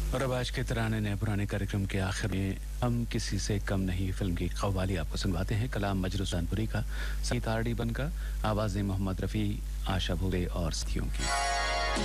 और अब आज के तराने नए पुराने कार्यक्रम के आखिर में हम किसी से कम नहीं फिल्म की कव्वाली आपको सुनवाते हैं। कलाम मजरू सुल्तानपुरी का, संगीत आर डी बन का, आवाज़ें मोहम्मद रफ़ी, आशा भोले और साथियों की।